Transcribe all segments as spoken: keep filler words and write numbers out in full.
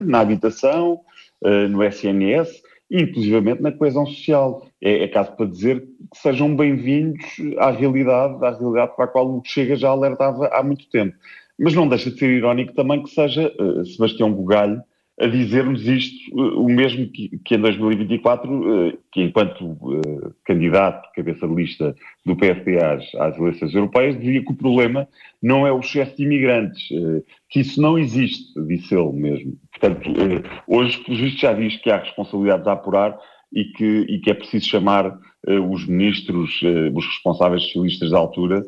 na habitação, no S N S, e inclusivamente na coesão social. É, é caso para dizer que sejam bem-vindos à realidade, à realidade para a qual o Chega já alertava há muito tempo. Mas não deixa de ser irónico também que seja uh, Sebastião Bugalho a dizer-nos isto, uh, o mesmo que, que em dois mil e vinte e quatro, uh, que enquanto uh, candidato, cabeça de lista do P S D às, às eleições europeias, dizia que o problema não é o excesso de imigrantes, uh, que isso não existe, disse ele mesmo. Portanto, uh, hoje, pelo visto, já diz que há responsabilidades a apurar e que, e que é preciso chamar uh, os ministros, uh, os responsáveis socialistas da altura,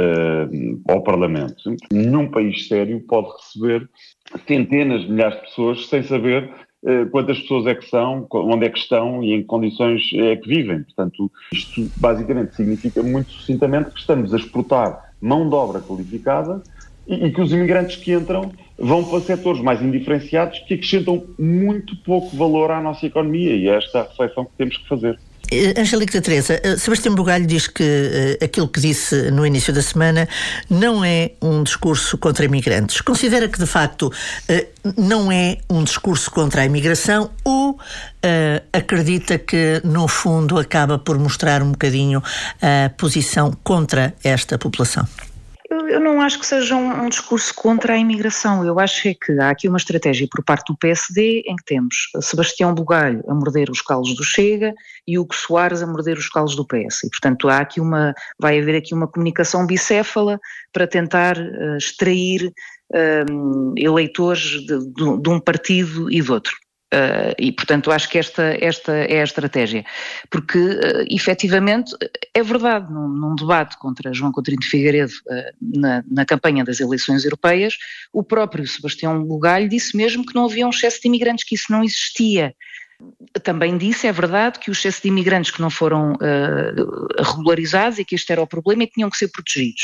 Uh, ao Parlamento. Nenhum país sério pode receber centenas de milhares de pessoas sem saber uh, quantas pessoas é que são, onde é que estão e em que condições é que vivem. Portanto, isto basicamente significa muito sucintamente que estamos a exportar mão de obra qualificada e, e que os imigrantes que entram vão para setores mais indiferenciados que acrescentam muito pouco valor à nossa economia, e é esta a reflexão que temos que fazer. Angélica Teresa, Sebastião Bugalho diz que uh, aquilo que disse no início da semana não é um discurso contra imigrantes. Considera que, de facto, uh, não é um discurso contra a imigração ou uh, acredita que, no fundo, acaba por mostrar um bocadinho a posição contra esta população? Eu não acho que seja um, um discurso contra a imigração. Eu acho é que há aqui uma estratégia por parte do P S D em que temos Sebastião Bugalho a morder os calos do Chega e Hugo Soares a morder os calos do P S. E, portanto, há aqui uma, vai haver aqui uma comunicação bicéfala para tentar uh, extrair uh, eleitores de, de, de um partido e do outro. Uh, e, portanto, acho que esta, esta é a estratégia, porque, uh, efetivamente, é verdade, num, num debate contra João Coutinho de Figueiredo uh, na, na campanha das eleições europeias, o próprio Sebastião Bugalho disse mesmo que não havia um excesso de imigrantes, que isso não existia. Também disse, é verdade, que o excesso de imigrantes que não foram uh, regularizados e que este era o problema e que tinham que ser protegidos.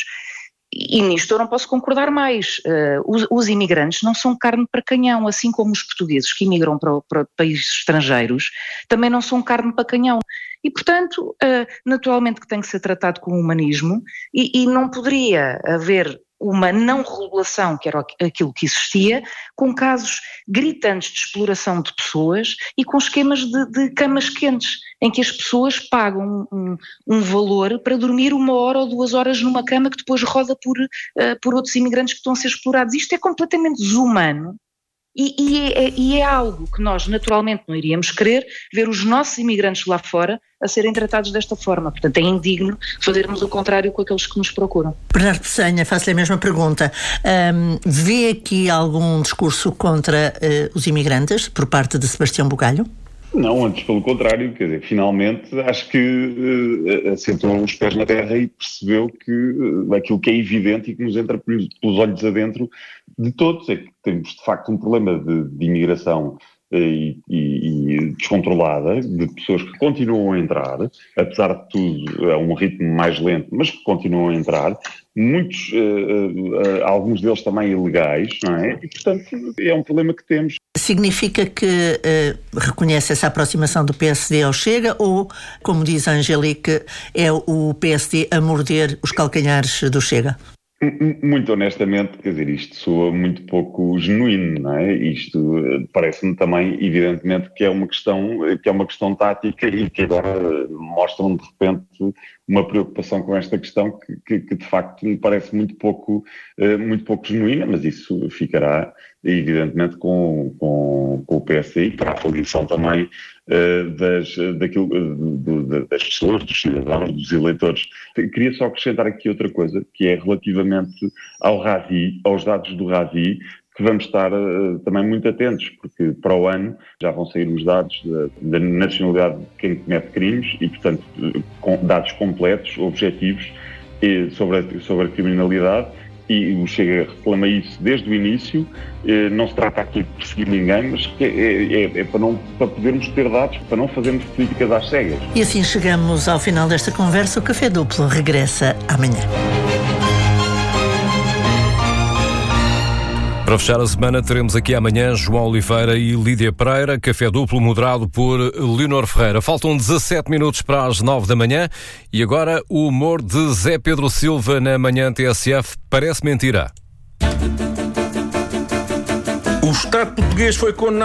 E nisto eu não posso concordar mais. Uh, os, os imigrantes não são carne para canhão, assim como os portugueses que imigram para, para países estrangeiros também não são carne para canhão. E, portanto, uh, naturalmente que tem que ser tratado com humanismo e, e não poderia haver uma não regulação, que era aquilo que existia, com casos gritantes de exploração de pessoas e com esquemas de, de camas quentes, em que as pessoas pagam um, um valor para dormir uma hora ou duas horas numa cama que depois roda por, uh, por outros imigrantes que estão a ser explorados. Isto é completamente desumano. E, e, é, e é algo que nós naturalmente não iríamos querer ver os nossos imigrantes lá fora a serem tratados desta forma. Portanto, é indigno fazermos o contrário com aqueles que nos procuram. Bernardo Peçanha, faço-lhe a mesma pergunta. Um, vê aqui algum discurso contra uh, os imigrantes por parte de Sebastião Bugalho? Não, antes pelo contrário, quer dizer, finalmente acho que uh, assentou os pés na terra e percebeu que uh, aquilo que é evidente e que nos entra pelos, pelos olhos adentro de todos é que temos de facto um problema de, de imigração uh, e, e, e descontrolada, de pessoas que continuam a entrar, apesar de tudo a um ritmo mais lento, mas que continuam a entrar, muitos, uh, uh, alguns deles também ilegais, não é? E portanto é um problema que temos. Significa que uh, reconhece essa aproximação do P S D ao Chega ou, como diz a Angélica, é o P S D a morder os calcanhares do Chega? Muito honestamente, quer dizer, isto soa muito pouco genuíno, não é? Isto parece-me também, evidentemente, que é uma questão, que é uma questão tática e que agora mostram de repente uma preocupação com esta questão que, que, que de facto me parece muito pouco, muito pouco genuína, mas isso ficará evidentemente com, com, com o P S D e para a avaliação também uh, das, daquilo, uh, das pessoas, dos cidadãos, dos eleitores. Queria só acrescentar aqui outra coisa, que é relativamente ao Ravi, aos dados do Ravi, que vamos estar uh, também muito atentos, porque para o ano já vão sair os dados da, da nacionalidade de quem comete crimes e, portanto, uh, com dados completos, objetivos uh, sobre, a, sobre a criminalidade. E o Chega reclama isso desde o início. Eh, não se trata aqui de perseguir ninguém, mas é, é, é para, não, para podermos ter dados, para não fazermos políticas às cegas. E assim chegamos ao final desta conversa. O Café Duplo regressa amanhã. Para fechar a semana, teremos aqui amanhã João Oliveira e Lídia Pereira, Café Duplo moderado por Leonor Ferreira. Faltam dezassete minutos para as nove da manhã e agora o humor de Zé Pedro Silva na manhã T S F parece mentira. O Estado português foi condenado